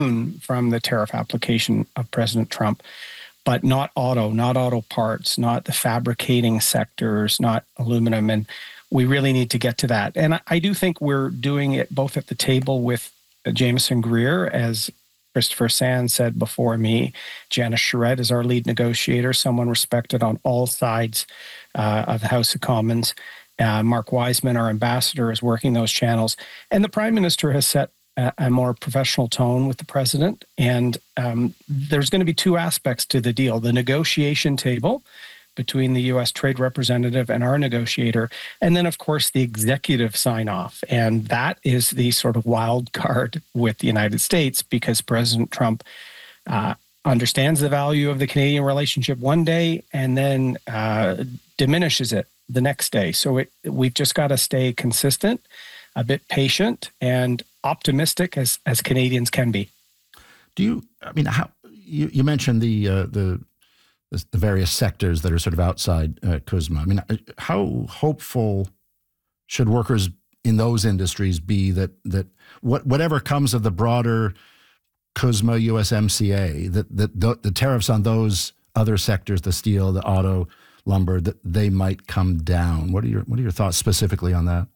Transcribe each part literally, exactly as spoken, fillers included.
from the tariff application of President Trump, but not auto, not auto parts, not the fabricating sectors, not aluminum. And we really need to get to that. And I, I do think we're doing it both at the table with Jameson Greer, as Christopher Sands said before me. Janice Charette is our lead negotiator, someone respected on all sides uh, of the House of Commons. Uh, Mark Wiseman, our ambassador, is working those channels. And the Prime Minister has set a, a more professional tone with the President. And um, there's going to be two aspects to the deal: the negotiation table between the U S trade representative and our negotiator, and then, of course, the executive sign-off. And that is the sort of wild card with the United States, because President Trump uh, understands the value of the Canadian relationship one day and then uh, diminishes it the next day. So it, we've just got to stay consistent, a bit patient, and optimistic as as Canadians can be. Do you, I mean, how, you, you mentioned the uh, the the various sectors that are sort of outside uh, CUSMA. I mean, how hopeful should workers in those industries be that that what whatever comes of the broader CUSMA U S M C A, that, that the, the tariffs on those other sectors, the steel, the auto, lumber, that they might come down? What are your what are your thoughts specifically on that?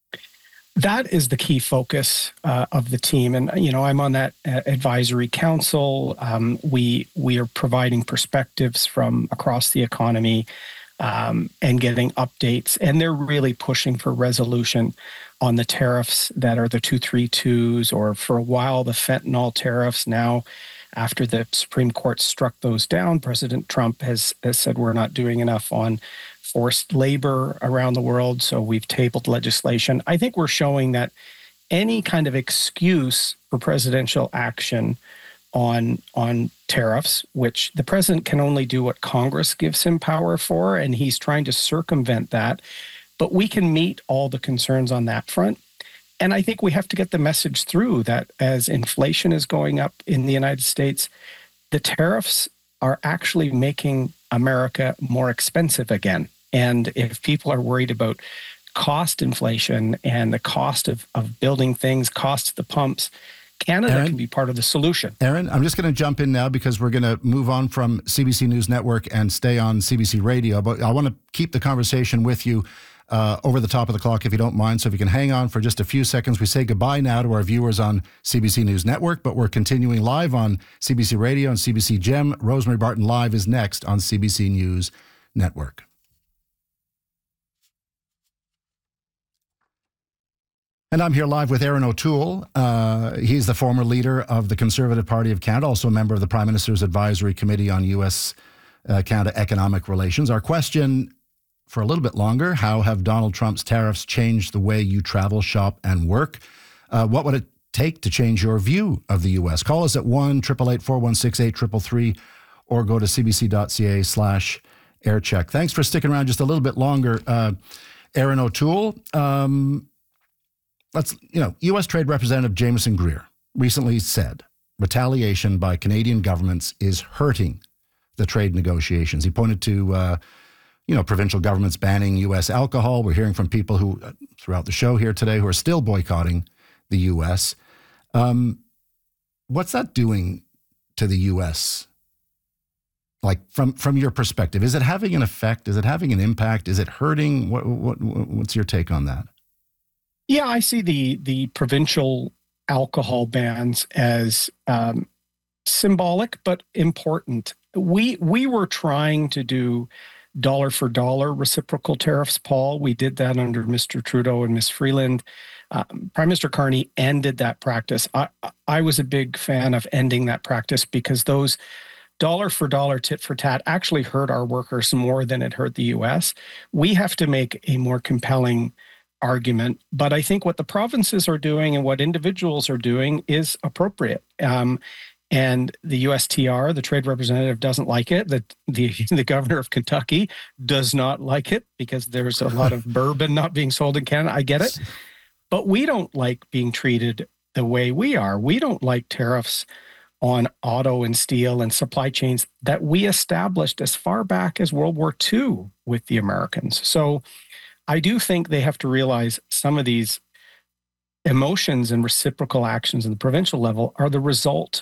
That is the key focus uh, of the team. And, you know, I'm on that uh, advisory council. Um, we we are providing perspectives from across the economy um, and getting updates. And they're really pushing for resolution on the tariffs that are the two thirty-twos, or for a while, the fentanyl tariffs. Now, after the Supreme Court struck those down, President Trump has, has said we're not doing enough on forced labor around the world, so we've tabled legislation. I think we're showing that any kind of excuse for presidential action on on tariffs, which the president can only do what Congress gives him power for, and he's trying to circumvent that, but we can meet all the concerns on that front. And I think we have to get the message through that as inflation is going up in the United States, the tariffs are actually making America more expensive again. And if people are worried about cost inflation and the cost of, of building things, cost of the pumps, Canada Aaron, can be part of the solution. Aaron, I'm just going to jump in now because we're going to move on from C B C News Network and stay on C B C Radio. But I want to keep the conversation with you uh, over the top of the clock, if you don't mind. So if you can hang on for just a few seconds. We say goodbye now to our viewers on C B C News Network, but we're continuing live on C B C Radio and C B C Gem. Rosemary Barton Live is next on C B C News Network. And I'm here live with Erin O'Toole. Uh, he's the former leader of the Conservative Party of Canada, also a member of the Prime Minister's Advisory Committee on U S uh, Canada Economic Relations. Our question for a little bit longer: how have Donald Trump's tariffs changed the way you travel, shop, and work? Uh, what would it take to change your view of the U S? Call us at one eight eight eight, four one six, eight three three three or go to cbc.ca slash aircheck. Thanks for sticking around just a little bit longer, uh, Erin O'Toole. Um, Let's, you know, U S Trade Representative Jameson Greer recently said retaliation by Canadian governments is hurting the trade negotiations. He pointed to, uh, you know, provincial governments banning U S alcohol. We're hearing from people who, uh, throughout the show here today, who are still boycotting the U S. Um, what's that doing to the U S? Like, from, from your perspective, is it having an effect? Is it having an impact? Is it hurting? What, what, what's your take on that? Yeah, I see the the provincial alcohol bans as um, symbolic but important. We we were trying to do dollar for dollar reciprocal tariffs, Paul. We did that under Mister Trudeau and Miz Freeland. Um, Prime Minister Carney ended that practice. I I was a big fan of ending that practice because those dollar for dollar, tit for tat actually hurt our workers more than it hurt the U S. We have to make a more compelling argument, but I think what the provinces are doing and what individuals are doing is appropriate. Um, and the U S T R, the trade representative, doesn't like it. The, the the governor of Kentucky does not like it because there's a lot of bourbon not being sold in Canada. I get it. But we don't like being treated the way we are. We don't like tariffs on auto and steel and supply chains that we established as far back as World War Two with the Americans. So I do think they have to realize some of these emotions and reciprocal actions in the provincial level are the result